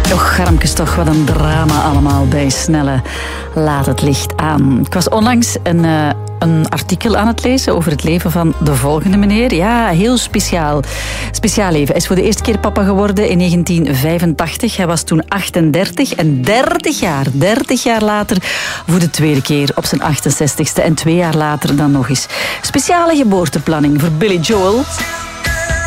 Och, garmkes toch, wat een drama allemaal bij Snelle. Laat het licht aan. Ik was onlangs een artikel aan het lezen over het leven van de volgende meneer. Ja, heel speciaal. Speciaal leven. Hij is voor de eerste keer papa geworden in 1985. Hij was toen 38 en 30 jaar later voor de tweede keer op zijn 68ste. En 2 jaar later dan nog eens. Speciale geboorteplanning voor Billy Joel.